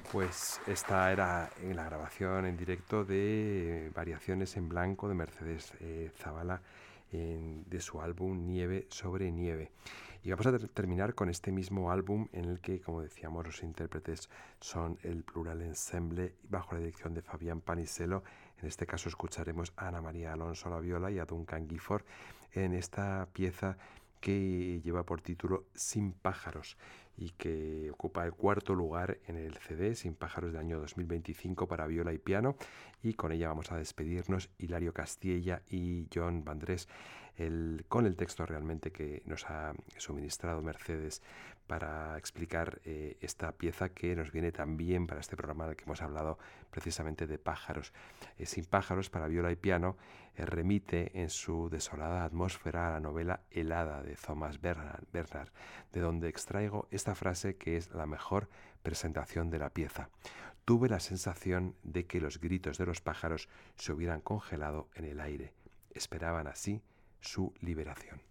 Pues esta era en la grabación en directo de Variaciones en Blanco de Mercedes Zavala de su álbum Nieve sobre Nieve. Y vamos a terminar con este mismo álbum en el que, como decíamos, los intérpretes son el Plural Ensemble bajo la dirección de Fabián Paniselo. En este caso escucharemos a Ana María Alonso a la viola y a Duncan Gifford en esta pieza que lleva por título Sin pájaros y que ocupa el cuarto lugar en el CD Sin pájaros del año 2025 para viola y piano, y con ella vamos a despedirnos Hilario Castilla y John Vandrés con el texto realmente que nos ha suministrado Mercedes para explicar esta pieza que nos viene tan bien para este programa en el que hemos hablado precisamente de pájaros. Sin pájaros para viola y piano remite en su desolada atmósfera a la novela Helada de Thomas Bernhard, de donde extraigo esta frase que es la mejor presentación de la pieza. Tuve la sensación de que los gritos de los pájaros se hubieran congelado en el aire. Esperaban así su liberación.